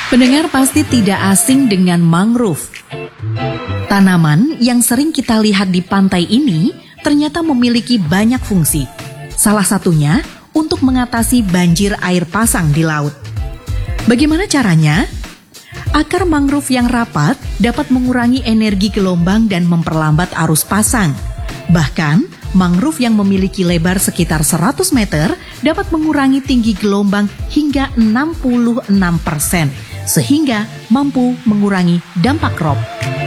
Pendengar pasti tidak asing dengan mangrove. Tanaman yang sering kita lihat di pantai ini ternyata memiliki banyak fungsi. Salah satunya untuk mengatasi banjir air pasang di laut. Bagaimana caranya? Akar mangrove yang rapat dapat mengurangi energi gelombang dan memperlambat arus pasang. Bahkan, mangrove yang memiliki lebar sekitar 100 meter dapat mengurangi tinggi gelombang hingga 66%, sehingga mampu mengurangi dampak rob.